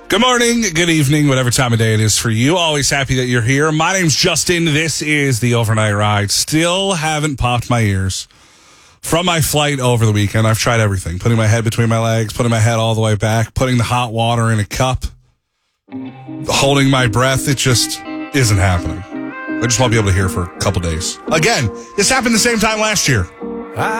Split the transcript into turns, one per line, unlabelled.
Good morning, good evening, whatever time of day it is for you. Always happy that you're here. My name's Justin. This is the Overnight Ride. Still haven't popped my ears from my flight over the weekend. I've tried everything. Putting my head between my legs, putting my head all the way back, putting the hot water in a cup, holding my breath. It just isn't happening. I just won't be able to hear for a couple days. Again, this happened the same time last year.